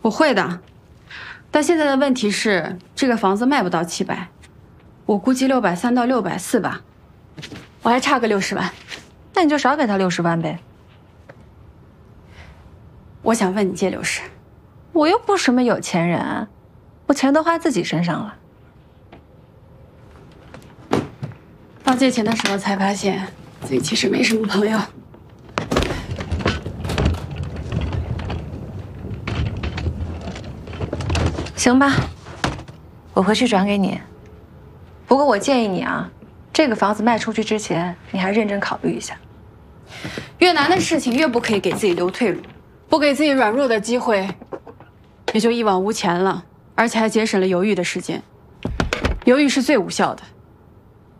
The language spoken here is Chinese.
我会的，但现在的问题是，这个房子卖不到700，我估计630到640吧，我还差个60万。 那你就少给他60万呗。 我想问你借60， 我又不是什么有钱人，我钱都花自己身上了。 到借钱的时候才发现自己其实没什么朋友。 行吧，我回去转给你。不过我建议你啊，这个房子卖出去之前，你还认真考虑一下。 越难的事情越不可以给自己留退路，不给自己软弱的机会，也就一往无前了，而且还节省了犹豫的时间。犹豫是最无效的。